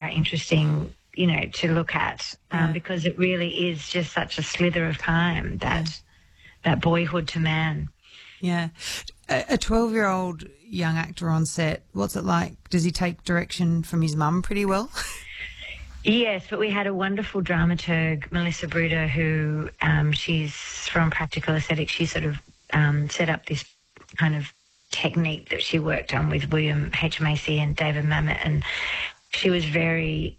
quite interesting, to look at because it really is just such a slither of time, that boyhood to man. Yeah. A 12-year-old young actor on set, what's it like? Does he take direction from his mum pretty well? Yes, but we had a wonderful dramaturg, Melissa Bruder, who she's from Practical Aesthetics. She sort of set up this kind of technique that she worked on with William H. Macy and David Mamet, and he was very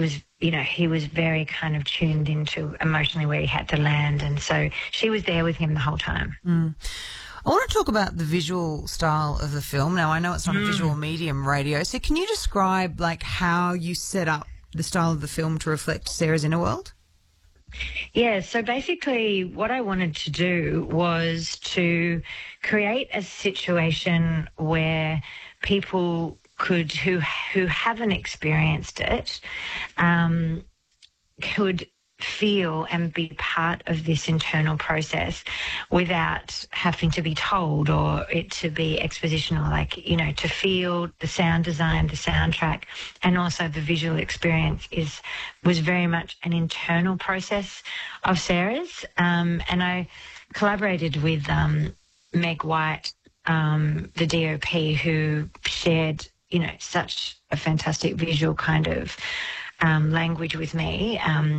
kind of tuned into emotionally where he had to land, and so she was there with him the whole time. I want to talk about the visual style of the film. Now, I know it's not a visual medium, radio, so can you describe how you set up the style of the film to reflect Sarah's inner world? Yeah, so basically what I wanted to do was to create a situation where people could, who haven't experienced it, could feel and be part of this internal process without having to be told or it to be expositional, to feel the sound design, the soundtrack, and also the visual experience was very much an internal process of Sarah's. And I collaborated with Meg White, the DOP, who shared, such a fantastic visual kind of language with me.